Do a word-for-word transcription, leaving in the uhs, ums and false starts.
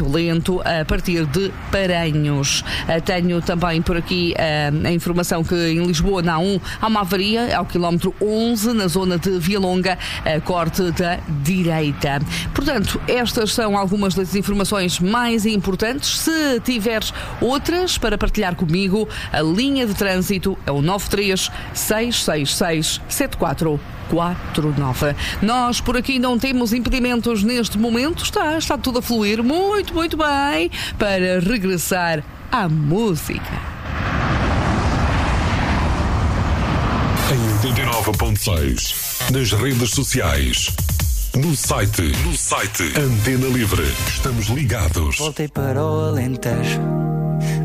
muito lento a partir de Paranhos. Tenho também por aqui a, a informação que em Lisboa, na A um, há uma avaria ao quilómetro onze, na zona de Vialonga, a corte da direita. Portanto, estas são algumas das informações mais importantes. Se tiveres outras para partilhar comigo, a linha de trânsito é o nove três seis seis seis sete quatro quatro nove. Nós por aqui não temos impedimentos neste momento, está, está tudo a fluir muito, muito bem para regressar à música. Em oitenta e nove ponto seis, nas redes sociais, no site, no site Antena Livre, estamos ligados. Voltei para o Alentejo,